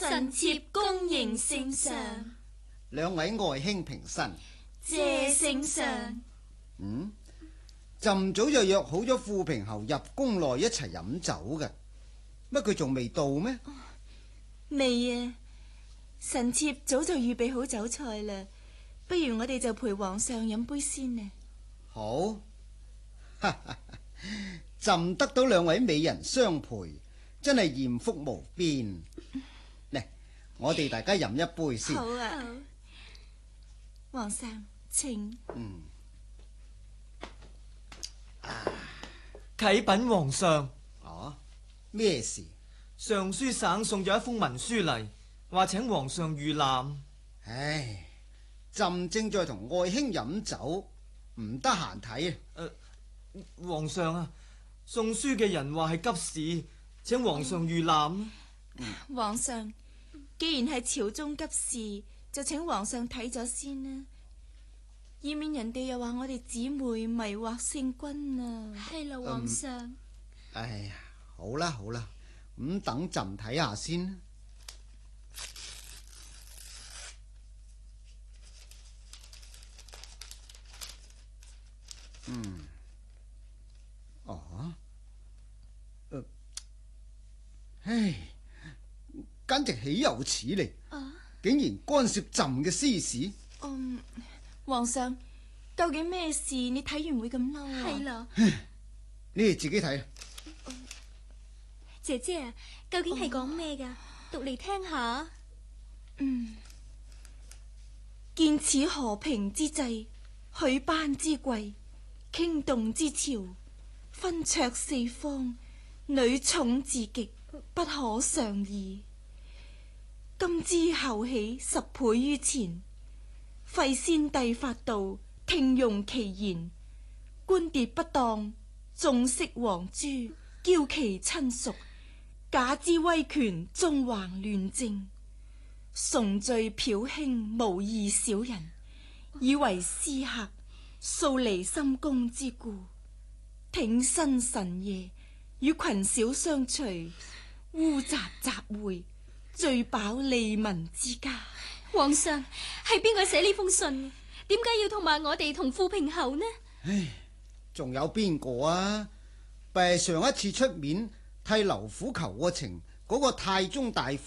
臣妾恭迎聖上。 兩位愛卿平身。 謝聖上。 朕早就約好咗富平侯入宮內一齊飲酒嘅，乜佢仲未到咩？ 未啊，臣妾早就預備好酒菜啦，不如我哋就陪皇上飲杯先啊。 好，朕得到兩位美人相陪，真係艷福無邊。嚟，我哋大家飲一杯先。 好啊，皇上請。 啟稟皇上。 咩事？ 尚書省送咗一封文書嚟，話請皇上御覽。 唉，朕正在同愛卿飲酒，唔得閒睇。 皇上啊，送書嘅人話係急事，請皇上御覽。 皇上，既然係朝中急事，就請皇上睇咗先啦，以免人哋又話我哋姊妹迷惑聖君啊。 係啦，皇上。 哎呀，好啦好啦，咁等朕睇下先。唉，簡直豈有此理！竟然干涉朕嘅私事。 皇上，究竟咩事？你睇完會咁嬲啊？ 係啦， 你哋自己睇。 姐姐啊，究竟係講咩噶？讀嚟聽下。 見此和平之際，許班之貴，傾動之潮，分卓四方，女寵至極，不可尚擬。今之後起10倍於前，廢先帝法度，聽用其言，官牒不當，縱釋皇珠，驕其親屬，假之威權，縱橫亂政，崇罪剽輕，無義小人，以為私客，素離深宮之故，挺身辰夜，與群小相隨，污雜集會，聚飽利民之家。 皇上，係邊個寫呢封信？點解要同埋我哋同富平侯呢？ 唉，仲有邊個啊？上一次出面替劉府求個情嗰個太中大夫